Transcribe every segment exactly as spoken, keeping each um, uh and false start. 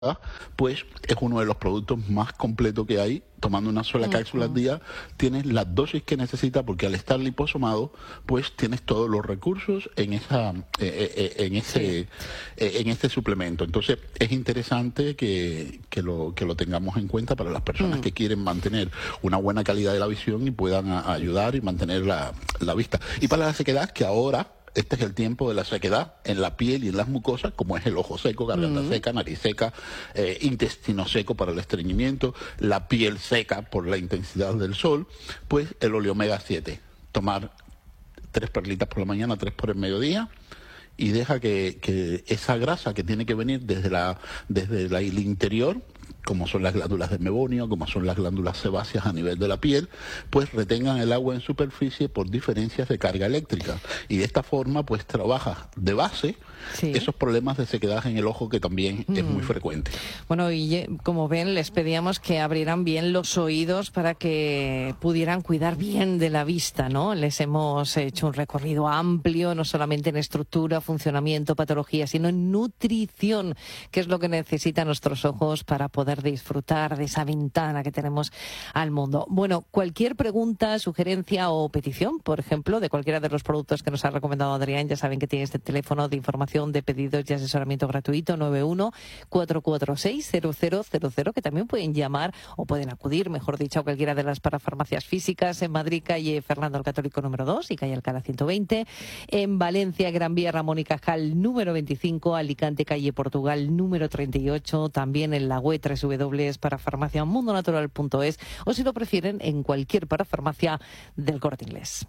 pues es uno de los productos más completos que hay. Tomando una sola cápsula al día, tienes la dosis que necesitas, porque al estar liposomado, pues tienes todos los recursos en esa, eh, eh, en ese, sí. eh, en este suplemento. Entonces es interesante que, que lo que lo tengamos en cuenta para las personas mm. que quieren mantener una buena calidad de la visión y puedan a, ayudar y mantener la, la vista. Y para la sequedad, que ahora este es el tiempo de la sequedad en la piel y en las mucosas, como es el ojo seco, garganta uh-huh. seca, nariz seca, eh, intestino seco para el estreñimiento, la piel seca por la intensidad del sol, pues el oleomega siete. Tomar tres perlitas por la mañana, tres por el mediodía, y deja que, que esa grasa que tiene que venir desde la desde la, el interior, como son las glándulas de mebonio, como son las glándulas sebáceas a nivel de la piel, pues retengan el agua en superficie por diferencias de carga eléctrica. Y de esta forma, pues trabaja de base sí. esos problemas de sequedad en el ojo, que también mm. es muy frecuente. Bueno, y como ven, les pedíamos que abrieran bien los oídos para que pudieran cuidar bien de la vista, ¿no? Les hemos hecho un recorrido amplio, no solamente en estructura, funcionamiento, patología, sino en nutrición, que es lo que necesitan nuestros ojos para poder disfrutar de esa ventana que tenemos al mundo. Bueno, cualquier pregunta, sugerencia o petición, por ejemplo, de cualquiera de los productos que nos ha recomendado Adrián, ya saben que tiene este teléfono de información, de pedidos y asesoramiento gratuito, nueve uno cuatro cuatro seis cero cero cero cero, que también pueden llamar o pueden acudir, mejor dicho, a cualquiera de las parafarmacias físicas en Madrid, calle Fernando el Católico número dos y calle Alcalá ciento veinte, en Valencia, Gran Vía Ramón y Cajal número veinticinco, Alicante, calle Portugal número treinta y ocho, también en la web w w w punto parafarmaciamundonatural punto es, o si lo prefieren en cualquier parafarmacia del Corte Inglés.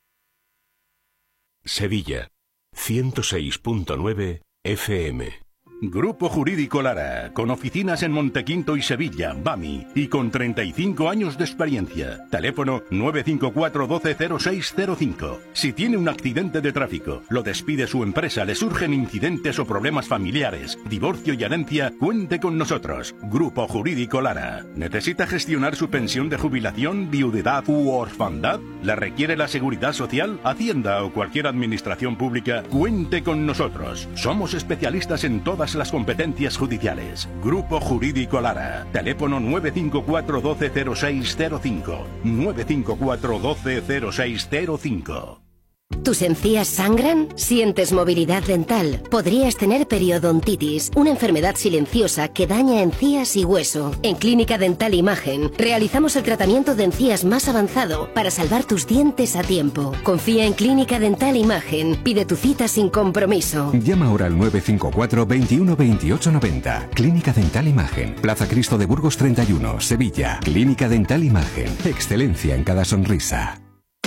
Sevilla, ciento seis punto nueve F M. Grupo Jurídico Lara, con oficinas en Montequinto y Sevilla, BAMI, y con treinta y cinco años de experiencia. Teléfono nueve cinco cuatro uno dos cero seis cero cinco. Si tiene un accidente de tráfico, lo despide su empresa, le surgen incidentes o problemas familiares, divorcio y herencia, cuente con nosotros. Grupo Jurídico Lara. ¿Necesita gestionar su pensión de jubilación, viudedad u orfandad? ¿La requiere la Seguridad Social, Hacienda o cualquier administración pública? Cuente con nosotros. Somos especialistas en todas las competencias judiciales. Grupo Jurídico Lara. Teléfono nueve cinco cuatro uno dos cero seis cero cinco. nueve cinco cuatro uno dos cero seis cero cinco. ¿Tus encías sangran? ¿Sientes movilidad dental? Podrías tener periodontitis, una enfermedad silenciosa que daña encías y hueso. En Clínica Dental Imagen realizamos el tratamiento de encías más avanzado para salvar tus dientes a tiempo. Confía en Clínica Dental Imagen. Pide tu cita sin compromiso. Llama ahora al nueve cinco cuatro, veintiuno, veintiocho, noventa. Clínica Dental Imagen. Plaza Cristo de Burgos treinta y uno, Sevilla. Clínica Dental Imagen. Excelencia en cada sonrisa.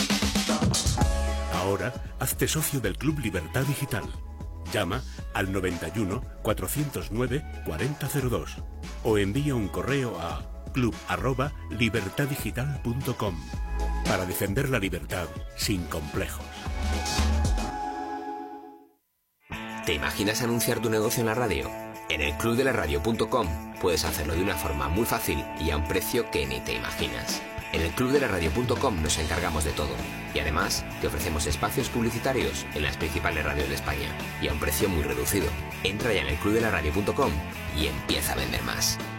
Ahora, hazte socio del Club Libertad Digital. Llama al noventa y uno, cuatrocientos nueve, cuarenta cero dos o envía un correo a club arroba libertad digital punto com para defender la libertad sin complejos. ¿Te imaginas anunciar tu negocio en la radio? En el club de la radio punto com puedes hacerlo de una forma muy fácil y a un precio que ni te imaginas. En el club de la radio punto com nos encargamos de todo y además te ofrecemos espacios publicitarios en las principales radios de España y a un precio muy reducido. Entra ya en el club de la radio punto com y empieza a vender más.